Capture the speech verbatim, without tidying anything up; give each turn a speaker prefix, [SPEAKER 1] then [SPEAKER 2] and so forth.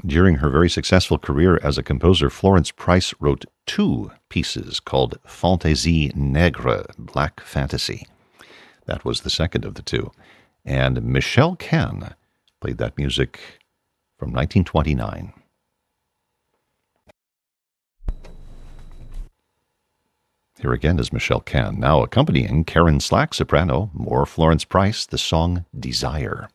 [SPEAKER 1] During her very successful career as a composer, Florence Price wrote two pieces called Fantaisie Nègre, Black Fantasy. That was the second of the two. And Michelle Cann played that music from nineteen twenty-nine. Here again is Michelle Cann, now accompanying Karen Slack, soprano, more Florence Price, the song Desire.